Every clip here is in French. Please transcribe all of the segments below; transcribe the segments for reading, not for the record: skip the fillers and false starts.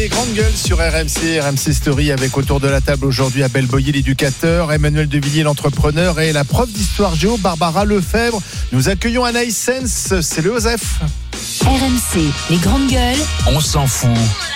Les grandes gueules sur RMC Story avec autour de la table aujourd'hui Abel Boyer, l'éducateur, Emmanuel Devilliers, l'entrepreneur, et la prof d'histoire géo Barbara Lefebvre. Nous accueillons Anaïs Sens, c'est le Joseph. RMC, les grandes gueules. On s'en fout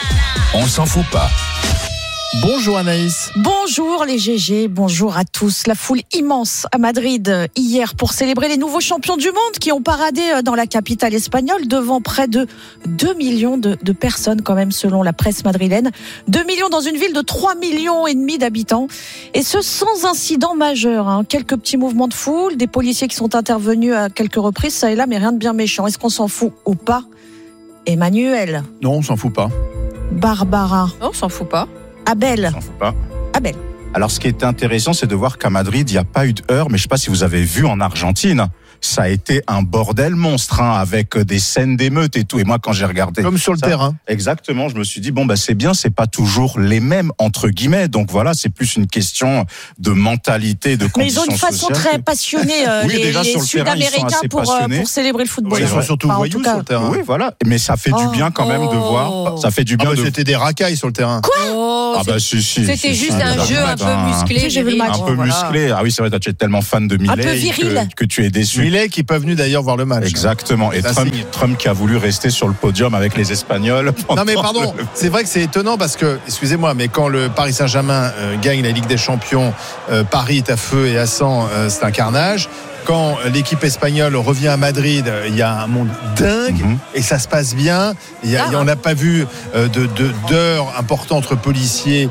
pas. Bonjour Anaïs. Bonjour les GG, bonjour à tous. La foule immense à Madrid hier pour célébrer les nouveaux champions du monde qui ont paradé dans la capitale espagnole devant près de 2 millions de personnes quand même selon la presse madrilène. 2 millions dans une ville de 3,5 millions d'habitants. Et ce sans incident majeur. Quelques petits mouvements de foule, des policiers qui sont intervenus à quelques reprises, ça et là, mais rien de bien méchant. Est-ce qu'on s'en fout ou pas? Emmanuel. Non, on s'en fout pas. Barbara. Non, on s'en fout pas. Abel. On s'en fout pas. Abel. Alors, ce qui est intéressant, c'est de voir qu'à Madrid, il n'y a pas eu de heurts, mais je ne sais pas si vous avez vu en Argentine. Ça a été un bordel monstre, avec des scènes d'émeutes et tout. Et moi, quand j'ai regardé. Comme sur le terrain. Exactement. Je me suis dit, c'est bien, c'est pas toujours les mêmes, entre guillemets. Donc voilà, c'est plus une question de mentalité, de conditions sociales. Mais ils ont une façon très passionnée, les Sud-Américains, pour célébrer le football. Ils sont surtout voyous sur le terrain. Oui, voilà. Mais ça fait du bien quand même de voir. Ça fait du bien C'était des racailles sur le terrain. Quoi? C'était juste un jeu un peu musclé. J'ai vu le match. Un peu musclé. Ah oui, c'est vrai, tu es tellement fan de Millet. Un peu viril. Que tu es déçu. Millet qui n'est pas venu d'ailleurs voir le match. Exactement. Et Trump qui a voulu rester sur le podium avec les Espagnols. Non mais pardon, c'est vrai que c'est étonnant parce que, excusez-moi, mais quand le Paris Saint-Germain gagne la Ligue des Champions, Paris est à feu et à sang, c'est un carnage. Quand l'équipe espagnole revient à Madrid, il y a un monde dingue et ça se passe bien. On n'a pas vu d'heures importantes entre policiers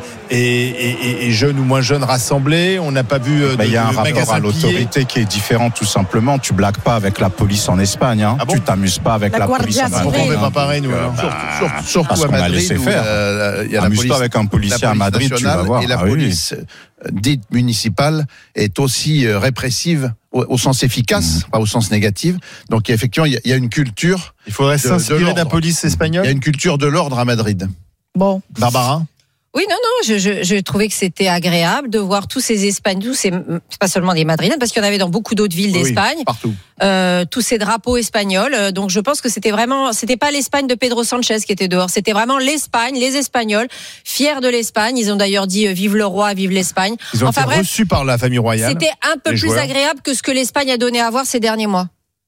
et jeunes ou moins jeunes rassemblés. On n'a pas vu il y a un rapport magasins à l'autorité qui est différent, tout simplement. Tu blagues pas avec la police en Espagne. Tu t'amuses pas avec la police en Madrid. Pourquoi on ne fait pas pareil, nous alors Surtout à Madrid, il y a amuse-toi avec un policier à Madrid, tu vas voir. Et la police dite municipale est aussi répressive au sens efficace, pas au sens négatif. Donc effectivement, il y a une culture. Il faudrait s'inspirer de la police espagnole. Il y a une culture de l'ordre à Madrid. Bon, Barbara. Oui, non, je trouvais que c'était agréable de voir tous ces Espagnols, c'est pas seulement des Madrilènes, parce qu'il y en avait dans beaucoup d'autres villes d'Espagne. Oui, partout. Tous ces drapeaux espagnols. Donc je pense que c'était pas l'Espagne de Pedro Sanchez qui était dehors, c'était vraiment l'Espagne, les Espagnols, fiers de l'Espagne. Ils ont d'ailleurs dit vive le roi, vive l'Espagne. Ils ont été reçus par la famille royale. C'était un peu plus agréable que ce que l'Espagne a donné à voir ces derniers mois.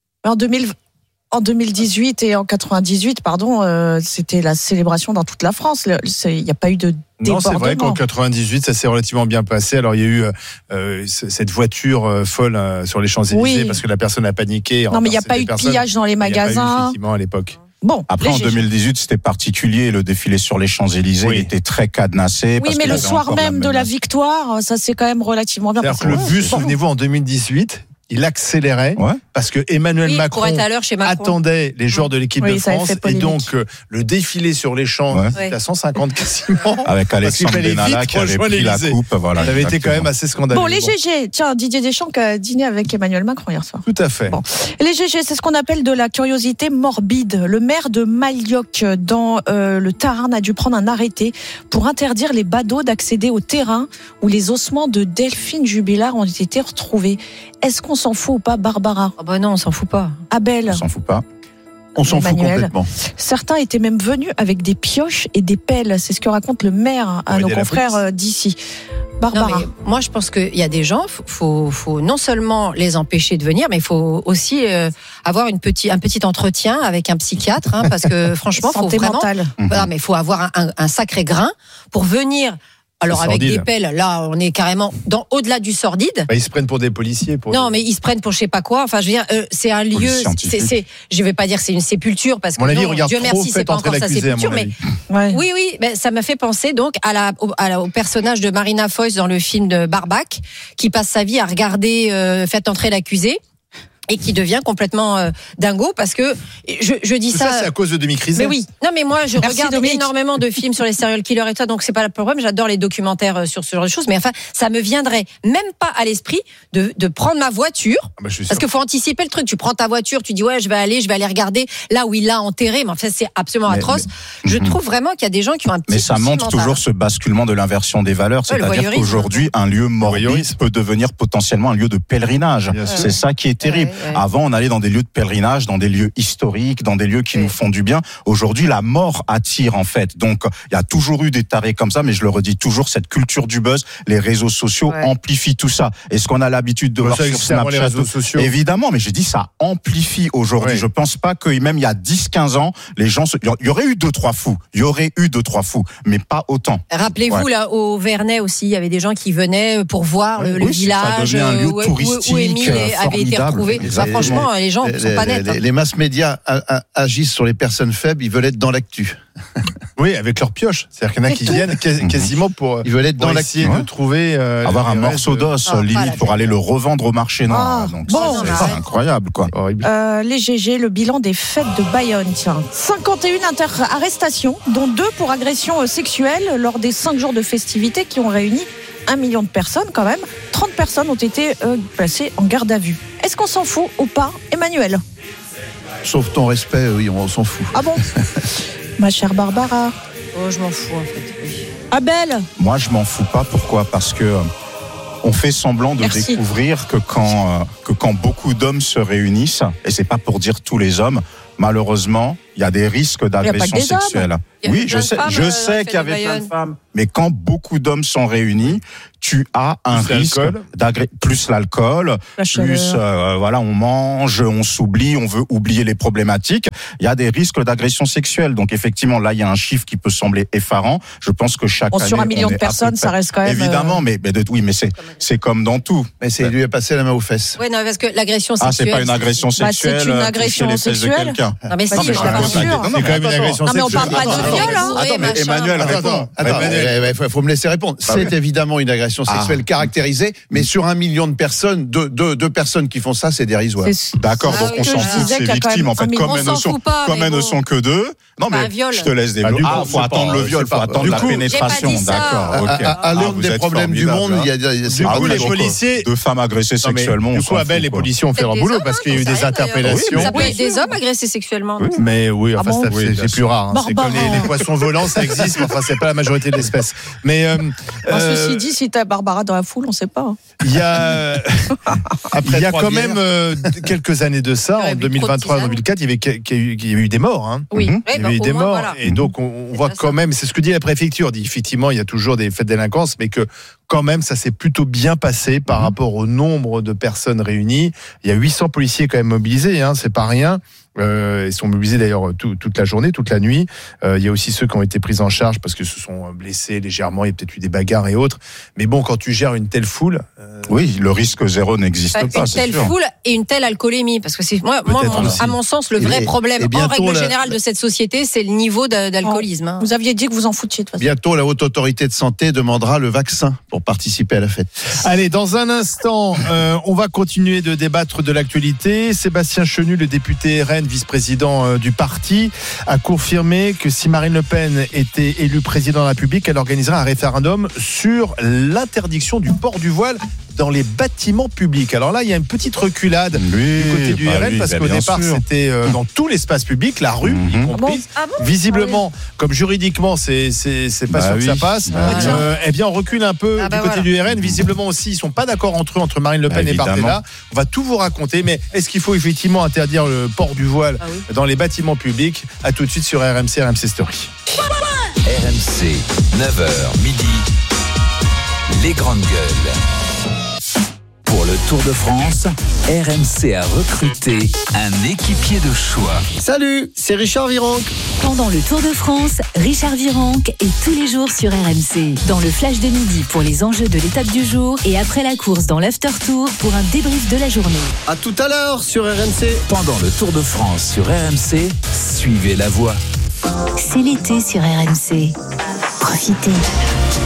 En 2018 et en 98, c'était la célébration dans toute la France. Il n'y a pas eu de débordement. Non, c'est vrai qu'en 98, ça s'est relativement bien passé. Alors, il y a eu cette voiture folle sur les Champs-Élysées parce que la personne a paniqué. Non, mais il n'y a pas eu de pillage dans les magasins. Il y a pas eu, effectivement, à l'époque. Bon, après, en 2018, c'était particulier. Le défilé sur les Champs-Élysées était très cadenassé. Oui, mais le soir même de la victoire, ça s'est quand même relativement bien passé. C'est-à-dire que le bus, souvenez-vous, en 2020, il accélérait parce que Emmanuel Macron attendait les joueurs de l'équipe de France et donc le défilé sur les champs à 150 quasiment avec Alexandre Benalla qui avait pris la coupe. Voilà, ça avait été quand même assez scandaleux. Bon, les GG, tiens, Didier Deschamps qui a dîné avec Emmanuel Macron hier soir. Tout à fait. Bon. Les GG, c'est ce qu'on appelle de la curiosité morbide. Le maire de Malioc dans le Tarn a dû prendre un arrêté pour interdire les badauds d'accéder au terrain où les ossements de Delphine Jubilard ont été retrouvés. Est-ce qu'on s'en fout ou pas, Barbara? Non, on s'en fout pas. Abel? On s'en fout pas. On s'en fout complètement. Certains étaient même venus avec des pioches et des pelles. C'est ce que raconte le maire à nos confrères d'ici. Barbara. Non, mais moi, je pense qu'il y a des gens, faut non seulement les empêcher de venir, mais il faut aussi avoir un petit entretien avec un psychiatre, parce que franchement, santé mentale. Mais il faut avoir un sacré grain pour venir. Alors avec des pelles, là, on est carrément au-delà du sordide. Ils se prennent pour des policiers. Mais ils se prennent pour je sais pas quoi. Enfin, je veux dire, c'est un lieu. Je vais pas dire que c'est une sépulture parce que Dieu merci, c'est pas encore sa sépulture. Mais oui, ça m'a fait penser donc au personnage de Marina Foïs dans le film de Barbac, qui passe sa vie à regarder Faites entrer l'accusé. Et qui devient complètement dingo parce que je dis ça c'est à cause de Dominique Rizet. Mais oui, non mais moi je regarde énormément de films sur les serial killers et tout, donc c'est pas le problème. J'adore les documentaires sur ce genre de choses, mais enfin ça me viendrait même pas à l'esprit de prendre ma voiture parce qu'il faut anticiper le truc. Tu prends ta voiture, tu dis je vais aller regarder là où il l'a enterré, mais en fait c'est absolument atroce. Je trouve vraiment qu'il y a des gens qui ont un petit. Mais ça montre toujours ce basculement de l'inversion des valeurs, c'est-à-dire qu'aujourd'hui un lieu morbide peut devenir potentiellement un lieu de pèlerinage. C'est ça qui est terrible. Avant, on allait dans des lieux de pèlerinage, dans des lieux historiques, dans des lieux qui nous font du bien. Aujourd'hui, la mort attire, en fait. Donc, il y a toujours eu des tarés comme ça, mais je le redis toujours, cette culture du buzz, les réseaux sociaux amplifient tout ça. Est-ce qu'on a l'habitude de voir sur Snapchat, les réseaux sociaux. Évidemment, mais j'ai dit ça amplifie aujourd'hui. Je pense pas que même il y a 10-15 ans, les gens il y aurait eu 2-3 fous, mais pas autant. Rappelez-vous là au Vernet aussi, il y avait des gens qui venaient pour voir le village un lieu touristique où Émile avait été retrouvé. Franchement, les gens sont pas nets. Les masses médias agissent sur les personnes faibles, ils veulent être dans l'actu. Oui, avec leur pioche. C'est-à-dire qu'il y en a qui viennent quasiment pour, ils veulent être dans essayer de trouver avoir un morceau d'os limite pour aller le revendre au marché noir. Donc c'est incroyable quoi. Les GG, le bilan des fêtes de Bayonne, tiens. 51 arrestations, dont 2 pour agression sexuelle lors des 5 jours de festivités qui ont réuni 1 million de personnes quand même. 30 personnes ont été placées en garde à vue. Est-ce qu'on s'en fout ou pas, Emmanuel? Sauf ton respect, oui, on s'en fout. Ah bon? Ma chère Barbara. Oh, je m'en fous en fait. Oui. Abel. Moi, je m'en fous pas. Pourquoi ? Parce que on fait semblant de découvrir que quand beaucoup d'hommes se réunissent, et c'est pas pour dire tous les hommes, malheureusement, il y a des risques d'agression sexuelle. Oui, je sais qu'il y avait plein de femmes, mais quand beaucoup d'hommes sont réunis, tu as un risque plus l'alcool, plus voilà, on mange, on s'oublie, on veut oublier les problématiques. Il y a des risques d'agression sexuelle. Donc effectivement, là, il y a un chiffre qui peut sembler effarant. Je pense que chaque année, sur 1 million de personnes, ça reste quand même. Évidemment, mais c'est comme dans tout. Mais c'est lui a passé la main aux fesses. Oui, non, parce que l'agression sexuelle. C'est pas une agression sexuelle. C'est une agression sexuelle. Non, mais si, je c'est quand même une agression sexuelle. Non, mais on parle pas de viol, hein. Attends, mais Emmanuel, il faut me laisser répondre. C'est évidemment une agression sexuelle caractérisée, mais sur 1 million de personnes, deux personnes qui font ça, c'est dérisoire. D'accord, donc on s'en fout de ces victimes, en fait, comme elles ne sont que 2. Non, mais je te laisse développer. Faut attendre le viol, faut attendre la pénétration. D'accord, ok. À l'heure des problèmes du monde, il y a les policiers. 2 femmes agressées sexuellement. Du coup, Abel, les policiers ont fait leur boulot parce qu'il y a eu des interpellations. Ça peut être des hommes agressés sexuellement. Mais oui, enfin, c'est plus rare. C'est comme les poissons volants, ça existe, mais enfin, c'est pas la majorité de l'espèce. Mais ceci dit, si t'as Barbara dans la foule, on sait pas. Il y a quand même quelques années de ça, en 2023-2024, il y a eu des morts. Oui. Il y a eu des morts. Et donc, on voit quand même, c'est ce que dit la préfecture, dit effectivement, il y a toujours des faits de délinquance, mais que quand même, ça s'est plutôt bien passé par rapport au nombre de personnes réunies. Il y a 800 policiers quand même mobilisés, c'est pas rien. Ils sont mobilisés d'ailleurs toute la journée, toute la nuit. Il y a aussi ceux qui ont été pris en charge parce que se sont blessés légèrement. Il y a peut-être eu des bagarres et autres. Mais bon, quand tu gères une telle foule, oui, le risque zéro n'existe pas. Une telle foule et une telle alcoolémie, parce que c'est à mon sens, le vrai problème en règle générale de cette société, c'est le niveau d'alcoolisme. Vous aviez dit que vous en foutiez de toute façon. Bientôt, la Haute Autorité de Santé demandera le vaccin pour participer à la fête. Allez, dans un instant, on va continuer de débattre de l'actualité. Sébastien Chenu, le député RN, vice-président du parti, a confirmé que si Marine Le Pen était élue président de la République, elle organiserait un référendum sur l'interdiction du port du voile dans les bâtiments publics. Alors là, il y a une petite reculade du côté du RN, parce qu'au départ, c'était dans tout l'espace public, la rue y compris. Visiblement, comme juridiquement, c'est pas sûr que ça passe. Eh bien, on recule un peu du côté du RN. Visiblement aussi, ils sont pas d'accord entre Marine Le Pen et Bardella. On va tout vous raconter, mais est-ce qu'il faut effectivement interdire le port du voile dans les bâtiments publics? À tout de suite sur RMC Story. RMC, 9h midi, les grandes gueules. Pour le Tour de France, RMC a recruté un équipier de choix. Salut, c'est Richard Virenque. Pendant le Tour de France, Richard Virenque est tous les jours sur RMC. Dans le flash de midi pour les enjeux de l'étape du jour et après la course dans l'after tour pour un débrief de la journée. À tout à l'heure sur RMC. Pendant le Tour de France sur RMC, suivez la voie. C'est l'été sur RMC. Profitez.